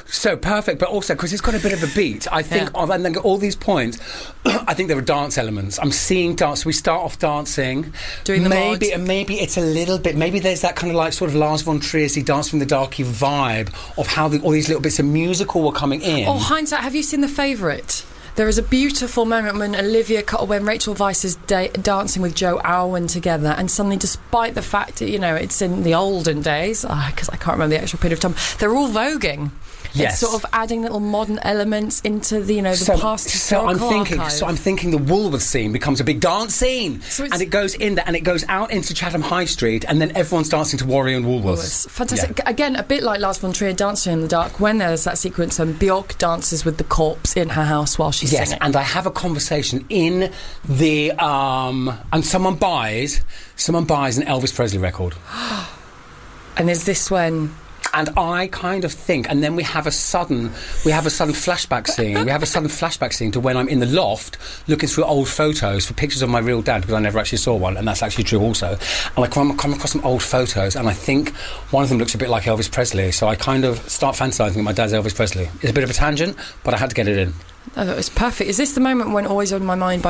So perfect, but also because it's got a bit of a beat. I think, and then all these points, I think there are dance elements. I'm seeing dance. We start off dancing, doing the mod. And maybe it's a little bit. Maybe there's that kind of like sort of Lars von Trier-y Dance from the Darky vibe of how all these little bits of musical were coming in. Oh, hindsight! Have you seen The Favourite? There is a beautiful moment when when Rachel Weisz is dancing with Joe Alwyn together, and suddenly, despite the fact that, it's in the olden days, because I can't remember the actual period of time, they're all voguing. Yes. It's sort of adding little modern elements into the past historical archive. So I'm thinking the Woolworths scene becomes a big dance scene, and it goes in there, and it goes out into Chatham High Street, and then everyone's dancing to Warrior and Woolworths. Fantastic. Yeah. Again, a bit like Lars von Trier Dancing in the Dark, when there's that sequence when Björk dances with the corpse in her house while she's singing. Yes, and I have a conversation in the and someone buys an Elvis Presley record. And is this when? And I kind of think, and then we have a sudden flashback scene. We have a sudden flashback scene to when I'm in the loft looking through old photos for pictures of my real dad, because I never actually saw one, and that's actually true also. And I come across some old photos, and I think one of them looks a bit like Elvis Presley. So I kind of start fantasising that my dad's Elvis Presley. It's a bit of a tangent, but I had to get it in. Oh, that was perfect. Is this the moment when Always on My Mind by